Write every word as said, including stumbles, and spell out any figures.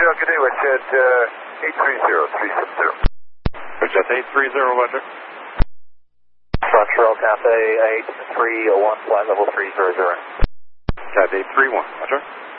Roger, good day, Westjet uh, eight three zero, three seven zero. Westjet eight three zero, Roger. Montreal Cathay eight three one, flight level three zero zero. Cathay eight three one, Roger.